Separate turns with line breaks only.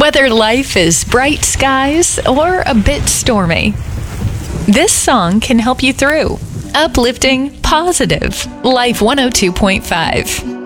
Whether life is bright skies or a bit stormy, this song can help you through. Uplifting, positive. Life 102.5.